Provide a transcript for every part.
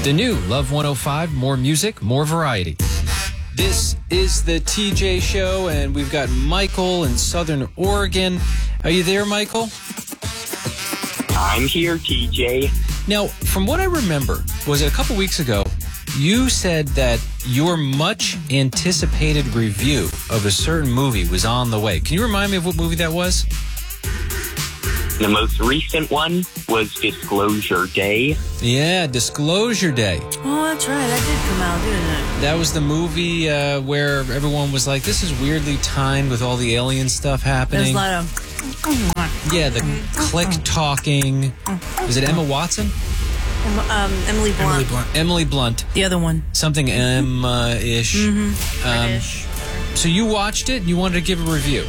The new Love 105, more music, more variety. This is the TJ Show, and we've got Michael in Southern Oregon. Are you there, Michael? I'm here, TJ. Now, from what I remember, was it a couple weeks ago, you said that your much anticipated review of a certain movie was on the way. Can you remind me of what movie that was? The most recent one was Disclosure Day. Yeah, Disclosure Day. Oh, that's right. That did come out, didn't it? That was the movie where everyone was like, this is weirdly timed with all the alien stuff happening. There's a lot of... Yeah, the click talking. Is it Emma Watson? Emily Blunt. Emily Blunt. The other one. Something Emma-ish. British. So you watched it and you wanted to give a review.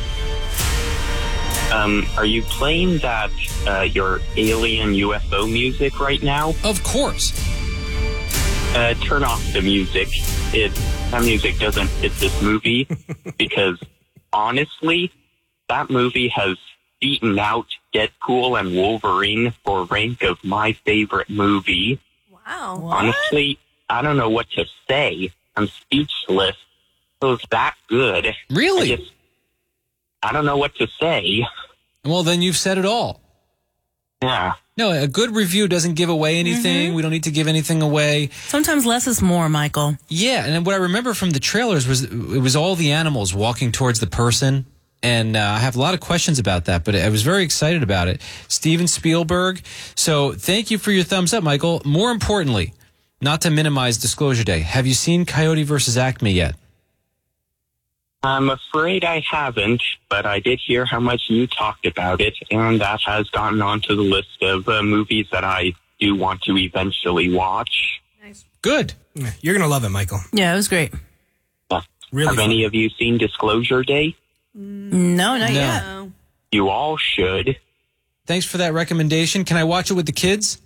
Are you playing that your alien UFO music right now? Of course. Turn off the music. That music doesn't fit this movie because honestly, that movie has beaten out Deadpool and Wolverine for rank of my favorite movie. Wow. Honestly, I don't know what to say. I'm speechless. It was that good. Really? I don't know what to say. Well, then you've said it all. Yeah. No, a good review doesn't give away anything. We don't need to give anything away. Sometimes less is more, Michael. Yeah, and what I remember from the trailers was it was all the animals walking towards the person. And I have a lot of questions about that, but I was very excited about it. Steven Spielberg. So thank you for your thumbs up, Michael. More importantly, not to minimize Disclosure Day, have you seen Coyote vs. Acme yet? I'm afraid I haven't, but I did hear how much you talked about it, and that has gotten onto the list of movies that I do want to eventually watch. Nice. Good. You're going to love it, Michael. Yeah, it was great. Really Have fun. any of you seen Disclosure Day? No, not yet. You all should. Thanks for that recommendation. Can I watch it with the kids?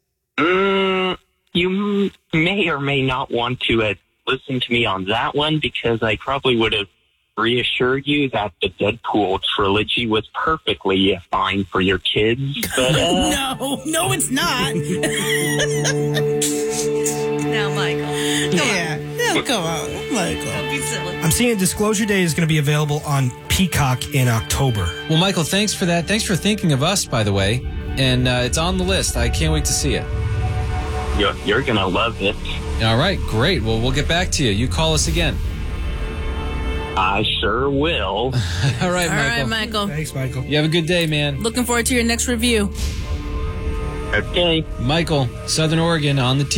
You may or may not want to listen to me on that one because I probably would have reassured you that the Deadpool trilogy was perfectly fine for your kids. But, No, it's not. Now, Michael. Come on, Michael. Don't be silly. I'm seeing Disclosure Day is going to be available on Peacock in October. Well, Michael, thanks for that. Thanks for thinking of us, by the way. And it's on the list. I can't wait to see it. you're going to love it. All right, great. Well, we'll get back to you. You call us again. I sure will. All right, All Michael. right, Michael. Thanks, Michael. You have a good day, man. Looking forward to your next review. Okay. Michael, Southern Oregon on the